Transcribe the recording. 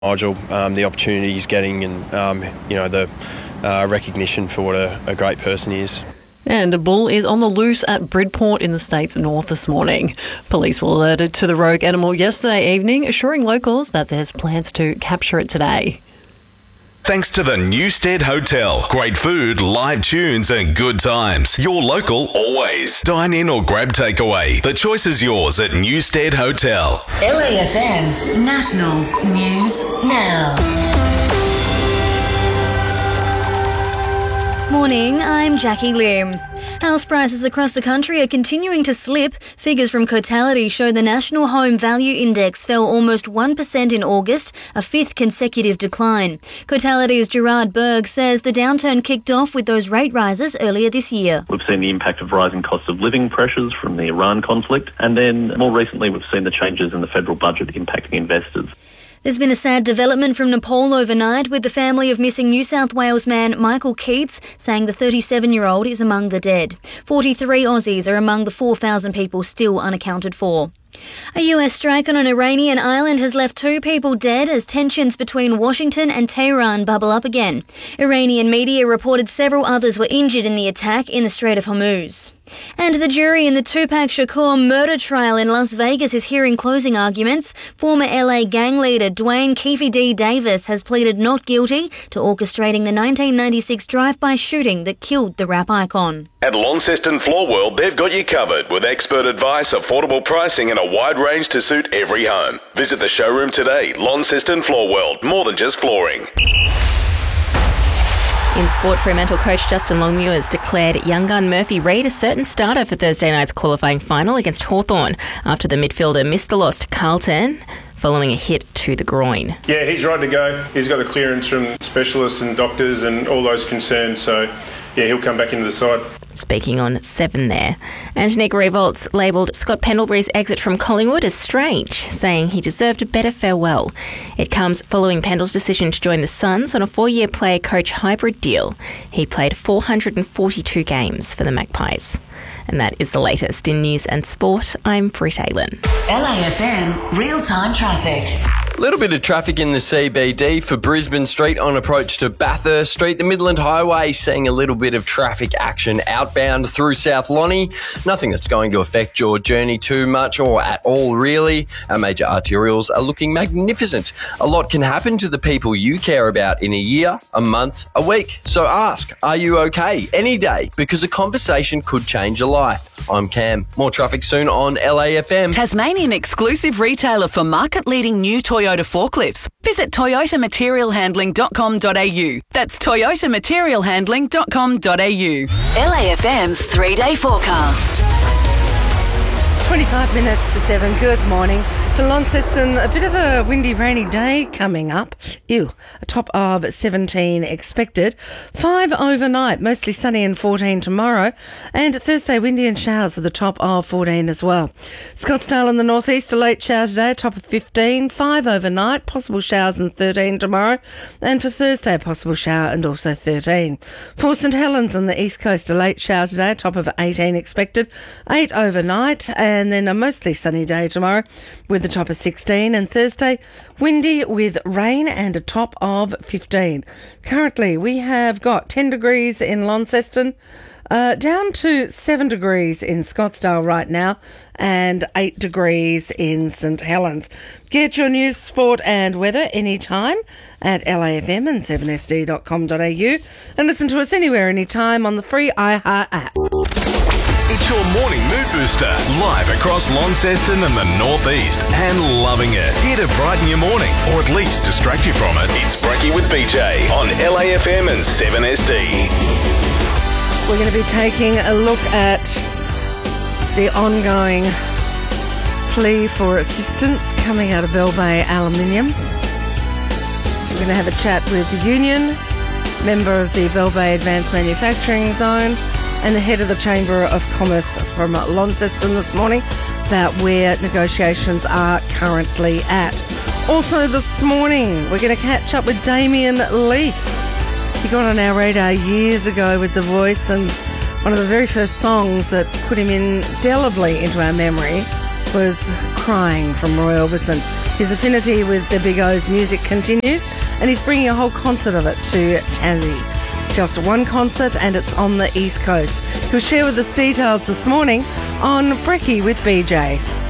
Nigel, the opportunity he's getting and, the recognition for what a great person he is. And a bull is on the loose at Bridport in the state's north this morning. Police were alerted to the rogue animal yesterday evening, assuring locals that there's plans to capture it today. Thanks to the Newstead Hotel. Great food, live tunes and good times. Your local always. Dine in or grab takeaway. The choice is yours at Newstead Hotel. LAFM National News Now. Morning, I'm Jackie Lim. House prices across the country are continuing to slip. Figures from Cotality show the National Home Value Index fell almost 1% in August, a fifth consecutive decline. Cotality's Gerard Berg says the downturn kicked off with those rate rises earlier this year. We've seen the impact of rising cost of living pressures from the Iran conflict, and then more recently we've seen the changes in the federal budget impacting investors. There's been a sad development from Nepal overnight, with the family of missing New South Wales man Michael Keats saying the 37-year-old is among the dead. 43 Aussies are among the 4,000 people still unaccounted for. A US strike on an Iranian island has left 2 people dead as tensions between Washington and Tehran bubble up again. Iranian media reported several others were injured in the attack in the Strait of Hormuz. And the jury in the Tupac Shakur murder trial in Las Vegas is hearing closing arguments. Former LA gang leader Dwayne Keefe D. Davis has pleaded not guilty to orchestrating the 1996 drive-by shooting that killed the rap icon. At Launceston Floor World, they've got you covered with expert advice, affordable pricing and a wide range to suit every home. Visit the showroom today. Launceston Floor World, more than just flooring. In sport, Fremantle coach Justin Longmuir has declared young gun Murphy Reid a certain starter for Thursday night's qualifying final against Hawthorn after the midfielder missed the loss to Carlton following a hit to the groin. Yeah, he's right to go. He's got a clearance from specialists and doctors and all those concerned, so yeah, he'll come back into the side. Speaking on 7 there. And Nick Revolts labelled Scott Pendlebury's exit from Collingwood as strange, saying he deserved a better farewell. It comes following Pendle's decision to join the Suns on a 4-year player-coach hybrid deal. He played 442 games for the Magpies. And that is the latest in news and sport. I'm Britt Aylen. LAFM real-time traffic. A little bit of traffic in the CBD for Brisbane Street on approach to Bathurst Street. The Midland Highway seeing a little bit of traffic action outbound through South Lonnie. Nothing that's going to affect your journey too much or at all, really. Our major arterials are looking magnificent. A lot can happen to the people you care about in a year, a month, a week. So ask, are you okay? Any day, because a conversation could change your life. I'm Cam. More traffic soon on LAFM. Tasmanian exclusive retailer for market-leading new Toyota forklifts. Visit toyotamaterialhandling.com.au. That's toyotamaterialhandling.com.au. LAFM's 3-day forecast. 25 minutes to 7. Good morning. For Launceston, a bit of a windy, rainy day coming up. A top of 17 expected. 5 overnight, mostly sunny and 14 tomorrow. And Thursday, windy and showers with a top of 14 as well. Scottsdale in the northeast, a late shower today, top of 15. 5 overnight, possible showers and 13 tomorrow. And for Thursday, a possible shower and also 13. For St Helens on the east coast, a late shower today, top of 18 expected. 8 overnight, and then a mostly sunny day tomorrow with the top of 16, and Thursday windy with rain and a top of 15. Currently we have got 10 degrees in Launceston, down to 7 degrees in Scottsdale right now, and 8 degrees in St Helens. Get your news, sport and weather anytime at LAFM and 7sd.com.au, and listen to us anywhere, anytime on the free iHeart app. It's your morning mood booster, live across Launceston and the northeast, and loving it. Here to brighten your morning, or at least distract you from it. It's Brekkie with BJ on LAFM and 7SD. We're going to be taking a look at the ongoing plea for assistance coming out of Bell Bay Aluminium. We're going to have a chat with the union, member of the Bell Bay Advanced Manufacturing Zone, and the head of the Chamber of Commerce from Launceston this morning about where negotiations are currently at. Also this morning, we're going to catch up with Damien Leith. He got on our radar years ago with The Voice, and one of the very first songs that put him indelibly into our memory was Crying from Roy Orbison. His affinity with the Big O's music continues, and he's bringing a whole concert of it to Tassie. Just one concert, and it's on the East Coast. He'll share with us details this morning on Brekkie with BJ.